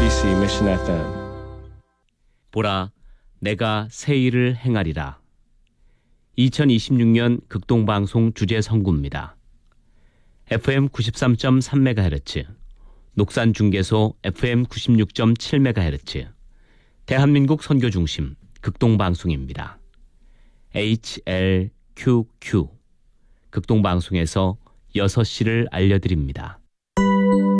KBC Mission FM. 보라, 내가 새 일을 행하리라. 2026년 극동방송 주제 선구입니다. FM 93.3MHz, 녹산중계소 FM 96.7MHz, 대한민국 선교중심 극동방송입니다. HLQQ, 극동방송에서 6시를 알려드립니다.